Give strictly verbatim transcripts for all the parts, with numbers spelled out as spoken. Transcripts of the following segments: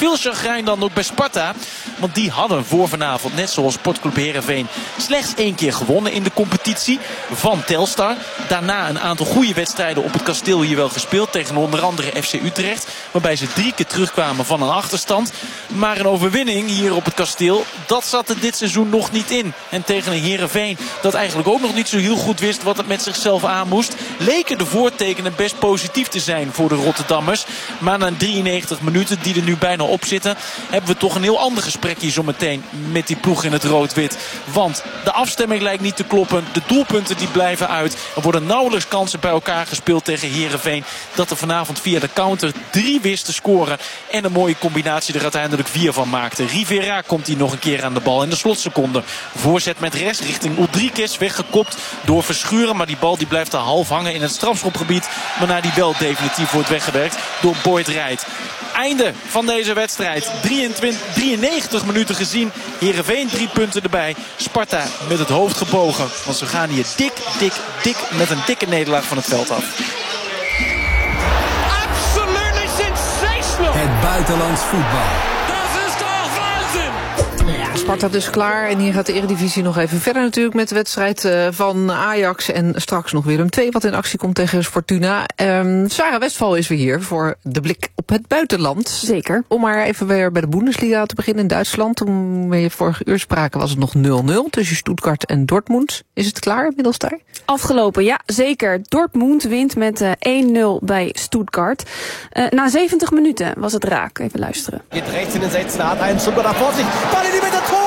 veel chagrijn dan ook bij Sparta. Want die hadden voor vanavond, net zoals Sportclub Heerenveen, slechts één keer gewonnen in de competitie van Telstar. Daarna een aantal goede wedstrijden op het kasteel hier wel gespeeld. Tegen onder andere F C Utrecht. Waarbij ze drie keer terugkwamen van een achterstand. Maar een overwinning hier op het kasteel, dat zat er dit seizoen nog niet in. En tegen een Heerenveen dat eigenlijk ook nog niet zo heel goed wist wat het met zichzelf aan moest, leken de voortekenen best positief te zijn voor de Rotterdammers. Maar na drieënnegentig minuten die er nu bijna op zitten, hebben we toch een heel ander gesprekje zometeen met die ploeg in het rood-wit. Want de afstemming lijkt niet te kloppen. De doelpunten die blijven uit. Er worden nauwelijks kansen bij elkaar gespeeld tegen Heerenveen. Dat er vanavond via de counter drie wist te scoren. En een mooie combinatie er uiteindelijk vier van maakte. Rivera komt hier nog een keer aan de bal in de slotseconde. Voorzet met rechts richting Udrikes. Weggekopt door Verschuren. Maar die bal die blijft er half hangen in het strafschopgebied. Waarna die wel definitief wordt weggewerkt door Boyd Rijt. Einde van deze wedstrijd. drieëntwintig, drieënnegentig minuten gezien. Heerenveen drie punten erbij. Sparta met het hoofd gebogen. Want ze gaan hier dik, dik, dik met een dikke nederlaag van het veld af. Absolutely sensational. Het buitenlands voetbal. Sparta dus klaar. En hier gaat de Eredivisie nog even verder natuurlijk met de wedstrijd uh, van Ajax. En straks nog Willem twee wat in actie komt tegen Fortuna. Um, Sarah Westphal is weer hier voor de blik op het buitenland. Zeker. Om maar even weer bij de Bundesliga te beginnen in Duitsland. Toen we vorige uur spraken was het nog nul nul tussen Stuttgart en Dortmund. Is het klaar inmiddels daar? Afgelopen, ja zeker. Dortmund wint met uh, één nul bij Stuttgart. Uh, na zeventig minuten was het raak. Even luisteren. Geht rechts in den sechsten, hat einen Stuttgart nach vor sich. Ball in die Mitte, Tor!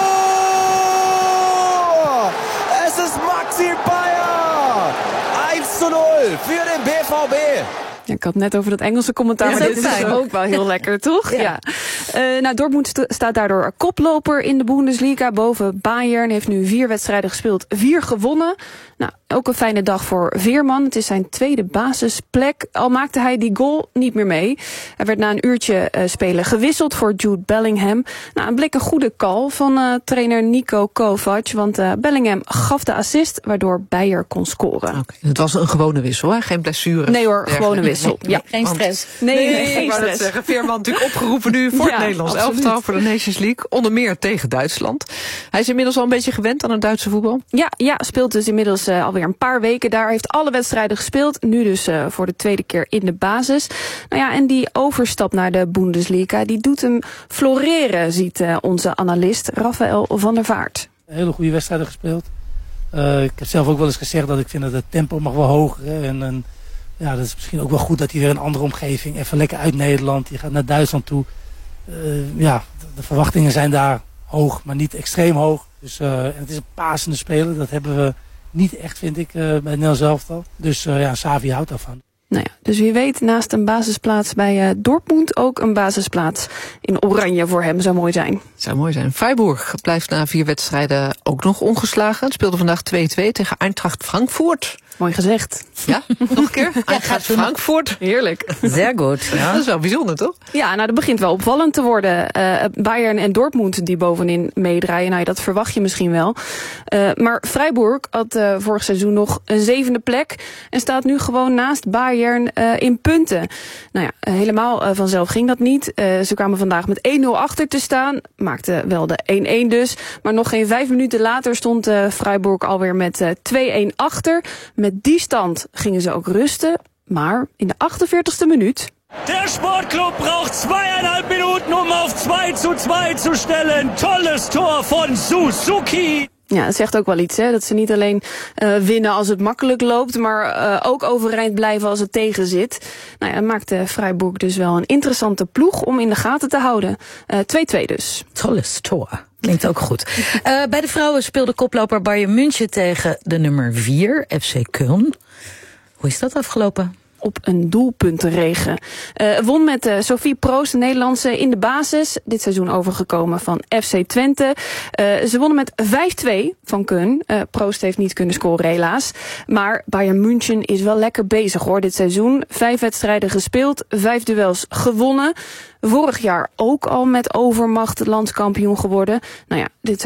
Es ist Maxi Bayer! één zu nul für den B V B. Ja, ik had het net over dat Engelse commentaar, ja, maar dit is fijn. ook wel heel lekker, toch? Ja. ja. Uh, nou, Dortmund st- staat daardoor koploper in de Bundesliga boven Bayern. Heeft nu vier wedstrijden gespeeld, vier gewonnen. Nou, ook een fijne dag voor Veerman. Het is zijn tweede basisplek. Al maakte hij die goal niet meer mee. Hij werd na een uurtje uh, spelen gewisseld voor Jude Bellingham. Nou, een blik een goede call van uh, trainer Nico Kovac. Want uh, Bellingham gaf de assist, waardoor Bayer kon scoren. Okay. Het was een gewone wissel, hè? Geen blessure. Nee hoor, gewone wissel. Nee, ja. Geen stress. Nee, nee, nee, geen ik wou stress. dat zeggen. Veerman natuurlijk opgeroepen nu voor ja, het Nederlands absoluut. elftal, voor de Nations League. Onder meer tegen Duitsland. Hij is inmiddels al een beetje gewend aan het Duitse voetbal. Ja, ja, speelt dus inmiddels uh, alweer een paar weken daar. Heeft alle wedstrijden gespeeld. Nu dus uh, voor de tweede keer in de basis. Nou ja, en die overstap naar de Bundesliga, die doet hem floreren, ziet uh, onze analist Rafael van der Vaart. Hele goede wedstrijden gespeeld. Uh, ik heb zelf ook wel eens gezegd dat ik vind dat het tempo mag wel hoger. Hè? En, en ja, dat is misschien ook wel goed dat hij weer een andere omgeving, even lekker uit Nederland. Die gaat naar Duitsland toe. Uh, ja, de verwachtingen zijn daar hoog, maar niet extreem hoog. Dus uh, en het is een pasende speler. Dat hebben we niet echt, vind ik, uh, bij het Nederlands elftal. Dus uh, ja, Xavi houdt daarvan. Nou ja, dus wie weet, naast een basisplaats bij uh, Dortmund ook een basisplaats in Oranje voor hem zou mooi zijn. Zou mooi zijn. Freiburg blijft na vier wedstrijden ook nog ongeslagen. Het speelde vandaag twee twee tegen Eintracht Frankfurt. Mooi gezegd. Ja, nog een keer. Eintracht Frankfurt. Heerlijk. Zeer goed. Ja. Dat is wel bijzonder, toch? Ja, nou dat begint wel opvallend te worden. Uh, Bayern en Dortmund die bovenin meedraaien. Nou ja, dat verwacht je misschien wel. Uh, maar Freiburg had uh, vorig seizoen nog een zevende plek. En staat nu gewoon naast Bayern uh, in punten. Nou ja, helemaal uh, vanzelf ging dat niet. Uh, ze kwamen vandaag met één nul achter te staan. Maakten wel de één één dus. Maar nog geen vijf minuten later stond uh, Freiburg alweer met uh, twee-één achter. Met die stand gingen ze ook rusten. Maar in de achtenveertigste minuut... Der Sportclub braucht zweieinhalb Minuten, um auf twee zu twee te stellen. Tolles Tor von Suzuki. Ja, het zegt ook wel iets, hè. Dat ze niet alleen uh, winnen als het makkelijk loopt, maar uh, ook overeind blijven als het tegen zit. Nou ja, dat maakt uh, Freiburg dus wel een interessante ploeg om in de gaten te houden. Uh, twee-twee dus. Tolles Tor. Klinkt ook goed. Uh, bij de vrouwen speelde koploper Bayern München tegen de nummer vier, F C Köln. Hoe is dat afgelopen? Op een doelpuntenregen. Uh, won met uh, Sophie Proost, de Nederlandse, in de basis. Dit seizoen overgekomen van F C Twente. Uh, ze wonnen met vijf-twee van Köln. Uh, Proost heeft niet kunnen scoren helaas. Maar Bayern München is wel lekker bezig hoor dit seizoen. Vijf wedstrijden gespeeld, vijf duels gewonnen. Vorig jaar ook al met overmacht landskampioen geworden. Nou ja, dit seizoen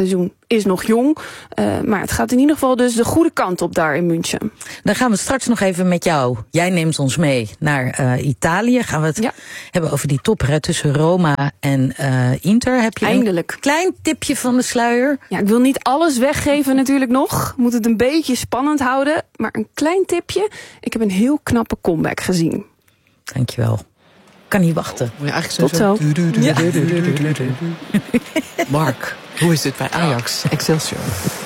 is nog jong. Uh, maar het gaat in ieder geval dus de goede kant op daar in München. Dan gaan we het straks nog even met jou. Jij neemt ons mee naar uh, Italië. Gaan we het ja. hebben over die topper tussen Roma en uh, Inter. Heb je Eindelijk. Een klein tipje van de sluier? Ja, ik wil niet alles weggeven natuurlijk nog. Moet het een beetje spannend houden. Maar een klein tipje. Ik heb een heel knappe comeback gezien. Dankjewel. Kan niet wachten. Moet je eigenlijk Tot zo. Ja. Mark, hoe is dit bij Ajax? Excelsior.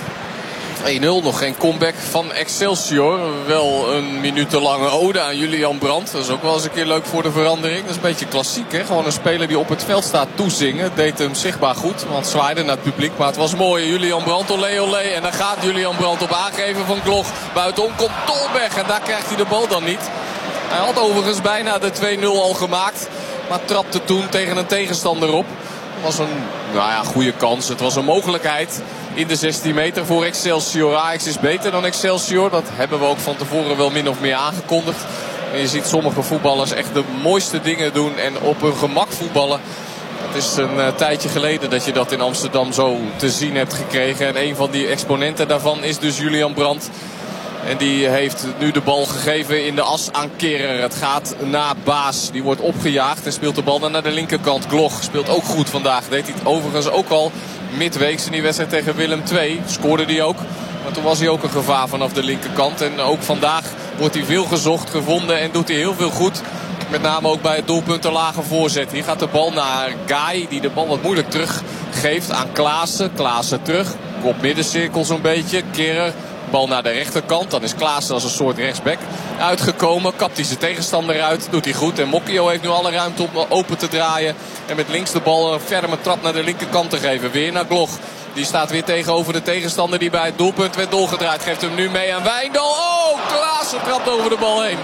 één nul, nog geen comeback van Excelsior. Wel een minutenlange ode aan Julian Brandt. Dat is ook wel eens een keer leuk voor de verandering. Dat is een beetje klassiek, hè? Gewoon een speler die op het veld staat toezingen. Deed hem zichtbaar goed, want zwaaide naar het publiek. Maar het was mooi. Julian Brandt, olé olé. En dan gaat Julian Brandt op aangeven van Gloch. Buitenom komt Dolberg en daar krijgt hij de bal dan niet. Hij had overigens bijna de twee nul al gemaakt. Maar trapte toen tegen een tegenstander op. Het was een nou ja, goede kans. Het was een mogelijkheid in de zestien meter voor Excelsior. Ajax is beter dan Excelsior. Dat hebben we ook van tevoren wel min of meer aangekondigd. En je ziet sommige voetballers echt de mooiste dingen doen. En op hun gemak voetballen. Het is een uh, tijdje geleden dat je dat in Amsterdam zo te zien hebt gekregen. En een van die exponenten daarvan is dus Julian Brandt. En die heeft nu de bal gegeven in de as aan Kehrer. Het gaat naar Baas. Die wordt opgejaagd en speelt de bal dan naar de linkerkant. Gloch speelt ook goed vandaag. Deed hij het overigens ook al midweeks in die wedstrijd tegen Willem twee. Scoorde hij ook. Maar toen was hij ook een gevaar vanaf de linkerkant. En ook vandaag wordt hij veel gezocht, gevonden en doet hij heel veel goed. Met name ook bij het doelpunt een lage voorzet. Hier gaat de bal naar Guy, die de bal wat moeilijk teruggeeft aan Klaassen. Klaassen terug. Op middencirkel zo'n beetje. Kehrer. Bal naar de rechterkant. Dan is Klaassen als een soort rechtsback uitgekomen. Kapt hij zijn tegenstander uit. Doet hij goed. En Mokio heeft nu alle ruimte om open te draaien. En met links de bal een ferme trap naar de linkerkant te geven. Weer naar Gloch. Die staat weer tegenover de tegenstander die bij het doelpunt werd doorgedraaid. Geeft hem nu mee aan Wijndal. Oh, Klaassen trapt over de bal heen.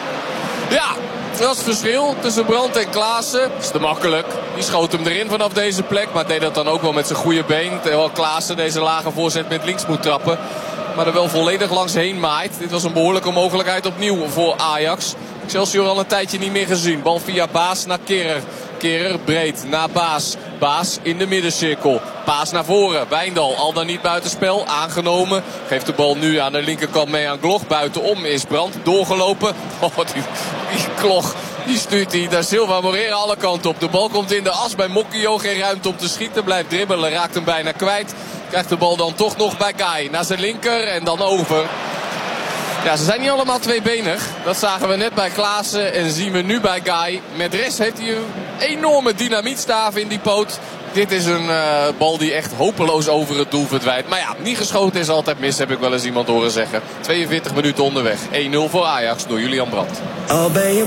Ja, dat is het verschil tussen Brandt en Klaassen. Dat is te makkelijk. Die schoot hem erin vanaf deze plek. Maar deed dat dan ook wel met zijn goede been. Terwijl Klaassen deze lage voorzet met links moet trappen. Maar er wel volledig langs heen maait. Dit was een behoorlijke mogelijkheid opnieuw voor Ajax. Excelsior al een tijdje niet meer gezien. Bal via Baas naar Kehrer. Kehrer breed naar Baas. Baas in de middencirkel. Paas naar voren. Wijndal al dan niet buitenspel. Aangenomen. Geeft de bal nu aan de linkerkant mee aan Gloch. Buitenom is Brandt doorgelopen. Oh, die, die Gloch. Die stuurt hij daar Silva Moreira alle kanten op. De bal komt in de as bij Mokio. Geen ruimte om te schieten. Blijft dribbelen. Raakt hem bijna kwijt. Krijgt de bal dan toch nog bij Guy. Naar zijn linker en dan over. Ja, ze zijn niet allemaal tweebenig. Dat zagen we net bij Klaassen en zien we nu bij Guy. Met rest heeft hij een enorme dynamietstaaf in die poot. Dit is een uh, bal die echt hopeloos over het doel verdwijnt. Maar ja, niet geschoten is altijd mis, heb ik wel eens iemand horen zeggen. tweeënveertig minuten onderweg. één nul voor Ajax door Julian Brandt.